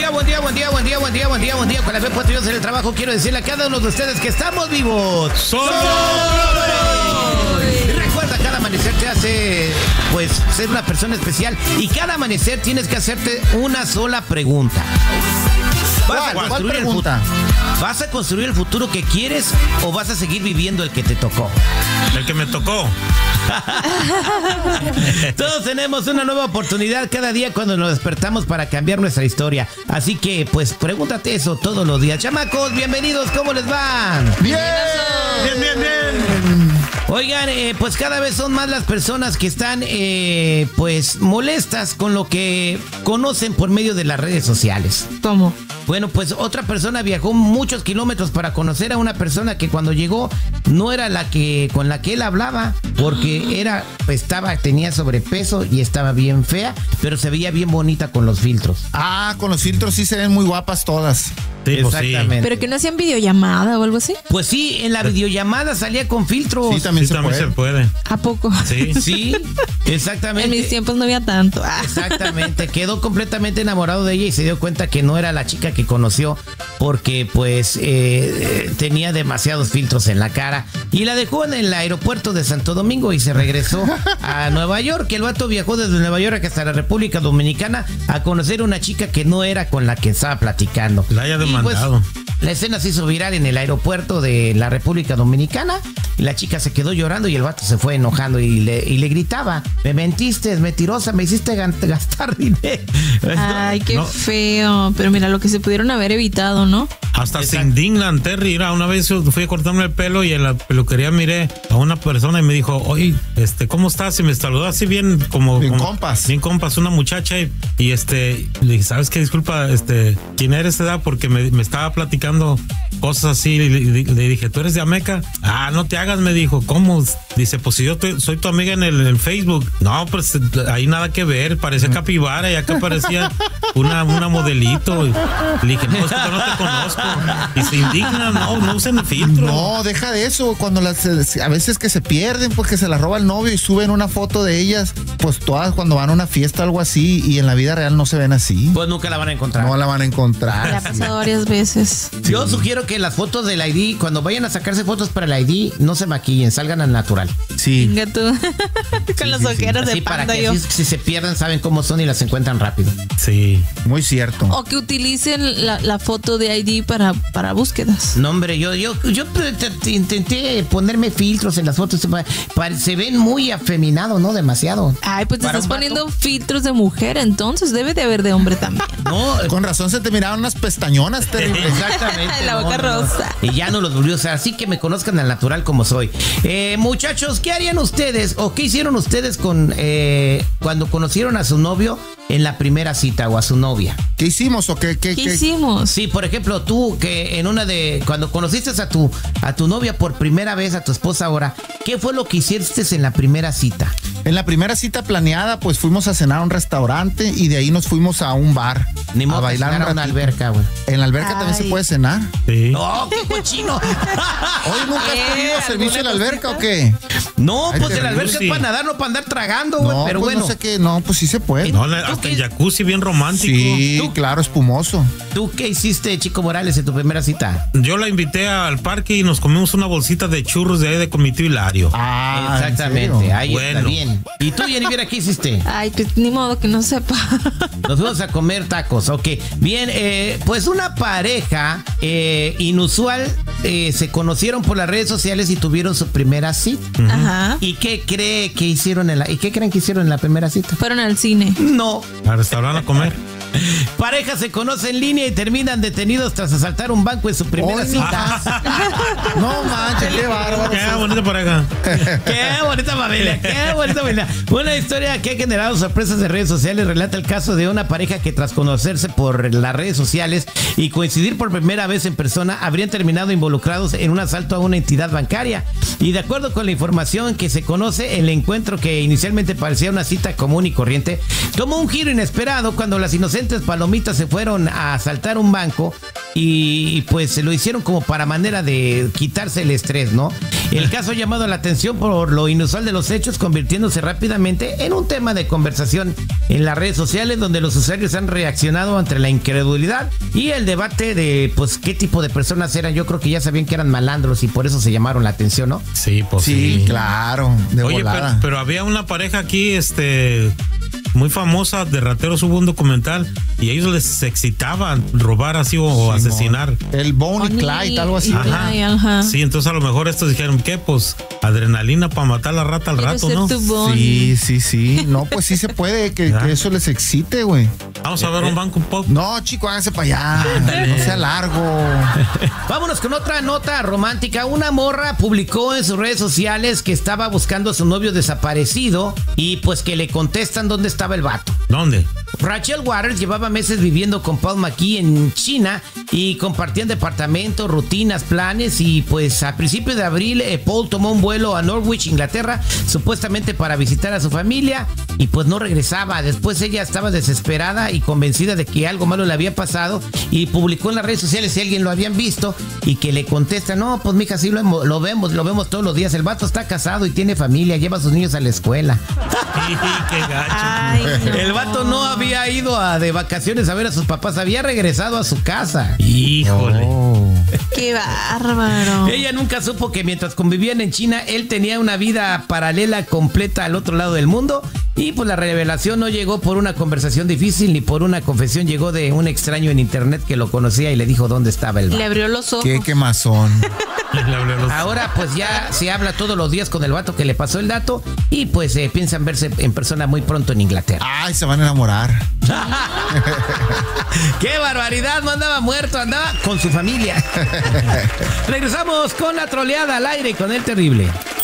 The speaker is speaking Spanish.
Buen día. Con la fe patriotas en el trabajo, quiero decirle a cada uno de ustedes que estamos vivos. ¡Somos! Recuerda, cada amanecer te hace, pues, ser una persona especial. Y cada amanecer tienes que hacerte una sola pregunta. ¿Cuál pregunta? ¿Vas a construir el futuro que quieres o vas a seguir viviendo el que te tocó? El que me tocó. Todos tenemos una nueva oportunidad cada día cuando nos despertamos para cambiar nuestra historia. Así que, pues, pregúntate eso todos los días. Chamacos, bienvenidos, ¿cómo les van? ¡Bien! Oigan, pues cada vez son más las personas que están, pues, molestas con lo que conocen por medio de las redes sociales. ¿Cómo? Bueno, pues otra persona viajó muchos kilómetros para conocer a una persona que cuando llegó no era con la que él hablaba, porque tenía sobrepeso y estaba bien fea, pero se veía bien bonita con los filtros. Ah, con los filtros sí se ven muy guapas todas. Sí, exactamente. Pues sí. ¿Pero que no hacían videollamada o algo así? Pues sí, en la videollamada salía con filtros. Sí, también se puede. ¿A poco? Sí. Sí, exactamente. En mis tiempos no había tanto. Exactamente, quedó completamente enamorado de ella y se dio cuenta que no era la chica que conoció porque pues tenía demasiados filtros en la cara y la dejó en el aeropuerto de Santo Domingo y se regresó a Nueva York. El vato viajó desde Nueva York hasta la República Dominicana a conocer a una chica que no era con la que estaba platicando. La haya demandado. Pues, la escena se hizo viral en el aeropuerto de la República Dominicana y la chica se quedó llorando y el vato se fue enojando y le gritaba: me mentiste, mentirosa, me hiciste gastar dinero. Ay, qué feo. Pero mira, lo que se pudieron haber evitado, ¿no? Hasta se indignan, Terry. Una vez fui a cortarme el pelo y en la peluquería miré a una persona y me dijo: oye, ¿cómo estás? Y me saludó así bien Bien compas. Bien compas, una muchacha y le dije: ¿sabes qué? Disculpa, ¿quién eres, edad? Porque me estaba platicando cosas así. Le dije: ¿tú eres de Ameca? Ah, no te hagas, me dijo. ¿Cómo? Dice: pues si yo soy tu amiga en el Facebook. No, pues ahí nada que ver, parecía capibara y acá parecía una modelito. Le dije: no, es que no te conozco. Y se indignan, no usen filtro. No, deja de eso. Cuando a veces que se pierden, pues que se las roba el novio y suben una foto de ellas, pues todas cuando van a una fiesta o algo así, y en la vida real no se ven así. Pues nunca la van a encontrar. No la van a encontrar. Me ha pasado varias veces. Yo sugiero que las fotos del ID, cuando vayan a sacarse fotos para el ID, no se maquillen, salgan al natural. Sí. Venga tú. Con las ojeras Así de para panda que yo. si se pierden saben cómo son y las encuentran rápido. Sí. Muy cierto. O que utilicen la foto de ID para búsquedas. No, hombre, yo intenté ponerme filtros en las fotos. Se ven muy afeminados, ¿no? Demasiado. Ay, pues te Para estás un poniendo filtros de mujer, entonces debe de haber de hombre también. No, Con razón se te miraron unas pestañonas terribles. exactamente. La boca rosa. Y ya no los volvió a usar, así que me conozcan al natural como soy. Muchachos, ¿qué harían ustedes o qué hicieron ustedes cuando conocieron a su novio en la primera cita o a su novia? ¿Qué hicimos o qué? ¿Qué hicimos? Sí, por ejemplo, tú que cuando conociste a tu novia por primera vez, a tu esposa ahora, ¿qué fue lo que hiciste en la primera cita? En la primera cita planeada, pues fuimos a cenar a un restaurante y de ahí nos fuimos a un bar. Ni modo a bailar a una ratito. alberca, güey. En la alberca también se puede cenar. Sí. ¡Oh, qué cochino! Oye, ¿nunca has tenido servicio en la alberca o qué? No, Ay, pues en la alberca jacuzzi. es para nadar, no para andar tragando, güey. No, Pero pues bueno, no sé qué. No, pues sí se puede. No, hasta el jacuzzi bien romántico. Sí, claro, espumoso. ¿tú qué hiciste, Chico Morales, en tu primera cita? Yo la invité al parque y nos comimos una bolsita de churros de ahí de Comitio Hilario. Ah, ¿en Exactamente, serio? ahí está Bueno. bien. ¿Y tú, Jennifer, qué hiciste? Ay, pues ni modo que no sepa. Nos fuimos a comer tacos, ok. Bien, pues una pareja inusual se conocieron por las redes sociales y tuvieron su primera cita. Ajá. ¿Y qué creen que hicieron en la primera cita? Fueron al cine. No. Al restaurante a comer. Pareja se conoce en línea y terminan detenidos tras asaltar un banco en su primera Hoy cita. No manches, qué bárbaro. Qué bonita pareja. Qué bonita familia, qué bonita familia. Una historia que ha generado sorpresas de redes sociales relata el caso de una pareja que tras conocerse por las redes sociales y coincidir por primera vez en persona habrían terminado involucrados en un asalto a una entidad bancaria. Y de acuerdo con la información que se conoce, el encuentro que inicialmente parecía una cita común y corriente tomó un giro inesperado cuando las inocentes adolescentes palomitas se fueron a asaltar un banco y pues se lo hicieron como para manera de quitarse el estrés, ¿no? El caso ha llamado la atención por lo inusual de los hechos, convirtiéndose rápidamente en un tema de conversación en las redes sociales, donde los usuarios han reaccionado ante la incredulidad y el debate de pues qué tipo de personas eran. Yo creo que ya sabían que eran malandros y por eso se llamaron la atención, ¿no? Sí, pues Sí, claro, de Oye, volada. pero había una pareja aquí, muy famosa de rateros, hubo un documental y ellos les excitaban robar así o asesinar. El Bonnie y Clyde, algo así. Ajá. Sí, entonces a lo mejor estos dijeron, ¿qué? Pues adrenalina para matar la rata al Quiero rato, ser ¿no? tu Bonnie. Sí. No, pues sí se puede, que eso les excite, güey. Vamos a ver un banco pop. No, chico, háganse para allá. No sea largo. Vámonos con otra nota romántica. Una morra publicó en sus redes sociales que estaba buscando a su novio desaparecido y pues que le contestan dónde estaba el vato. ¿Dónde? Rachel Waters llevaba meses viviendo con Paul McKee en China y compartían departamentos, rutinas, planes y pues a principios de abril Paul tomó un vuelo a Norwich, Inglaterra, supuestamente para visitar a su familia y pues no regresaba. Después ella estaba desesperada y convencida de que algo malo le había pasado y publicó en las redes sociales si alguien lo habían visto y que le contesta, no, pues mija, sí lo vemos todos los días. El vato está casado y tiene familia, lleva a sus niños a la escuela. Qué gacho. Ay, no. El vato no había ido de vacaciones a ver a sus papás, había regresado a su casa. Híjole. Qué bárbaro. Ella nunca supo que mientras convivían en China, él tenía una vida paralela completa al otro lado del mundo. Y pues la revelación no llegó por una conversación difícil ni por una confesión, llegó de un extraño en internet que lo conocía y le dijo dónde estaba el Le vato. abrió los ojos. Qué quemazón. Ahora pues ya se habla todos los días con el vato que le pasó el dato y pues piensan verse en persona muy pronto en Inglaterra. Ay, se van a enamorar. ¡Qué barbaridad! No andaba muerto, andaba con su familia. Regresamos con la troleada al aire con el terrible.